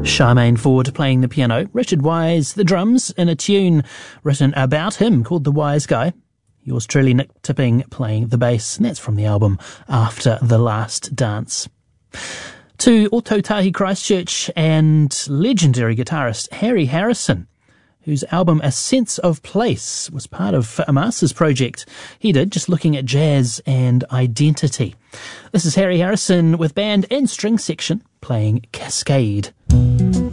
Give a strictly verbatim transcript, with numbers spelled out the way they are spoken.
Charmaine Ford playing the piano, Richard Wise the drums, in a tune written about him called The Wise Guy. Yours truly, Nick Tipping, playing the bass, and that's from the album After the Last Dance. To Ōtautahi Christchurch and legendary guitarist Harry Harrison, whose album A Sense of Place was part of a master's project he did, just looking at jazz and identity. This is Harry Harrison with band and string section playing Cascade.